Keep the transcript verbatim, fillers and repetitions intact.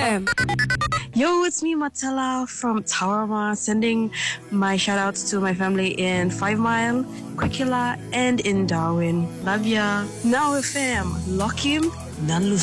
M. Yo, it's me, Matala from Tawarama, sending my shout outs to my family in Five Mile, Quikila, and in Darwin. Love ya. Now, fam, lock him, none